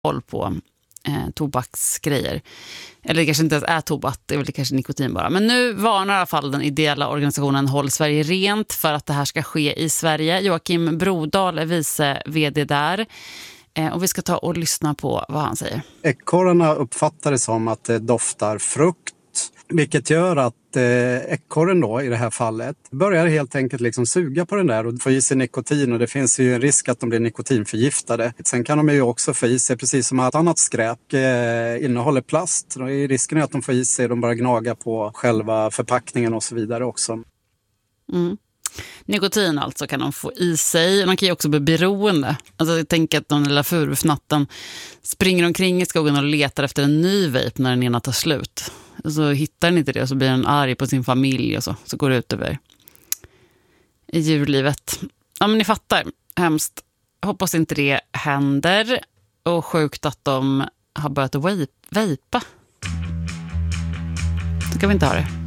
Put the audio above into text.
håll på tobaksgrejer. Eller det kanske inte ens är tobak, det är väl kanske nikotin bara. Men nu varnar i alla fall den ideella organisationen Håll Sverige Rent för att det här ska ske i Sverige. Joakim Brodal är vice vd där. Och vi ska ta och lyssna på vad han säger. Ekorrarna uppfattar det som att det doftar frukt. Vilket gör att ekorren då i det här fallet börjar helt enkelt liksom suga på den där och få i sig nikotin, och det finns ju en risk att de blir nikotinförgiftade. Sen kan de ju också få i sig, precis som allt annat skräp innehåller plast. Risken är att de får i sig, de bara gnaga på själva förpackningen och så vidare också. Mm. Nikotin alltså kan de få i sig. Man kan ju också bli beroende. Alltså jag tänker att de lilla furufnatten springer omkring i skogen och letar efter en ny vape när den ena tar slut. Så hittar den inte det och så blir den arg på sin familj och så går det ut över i djurlivet. Ja, men ni fattar. Hemskt. Hoppas inte det händer. Och sjukt att de har börjat vejpa. Så kan vi inte ha det.